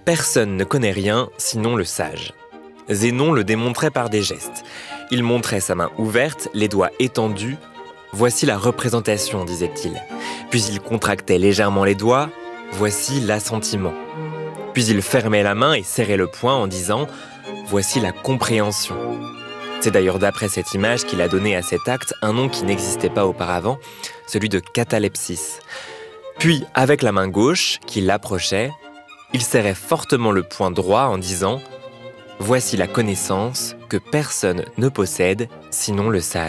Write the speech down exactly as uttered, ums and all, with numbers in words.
Personne ne connaît rien, sinon le sage. Zénon le démontrait par des gestes. Il montrait sa main ouverte, les doigts étendus. « Voici la représentation », disait-il. Puis il contractait légèrement les doigts. « Voici l'assentiment ». Puis il fermait la main et serrait le poing en disant « Voici la compréhension ». C'est d'ailleurs d'après cette image qu'il a donné à cet acte un nom qui n'existait pas auparavant, celui de catalepsis. Puis, avec la main gauche, qu'il approchait, il serrait fortement le poing droit en disant « Voici la connaissance que personne ne possède, sinon le sage ».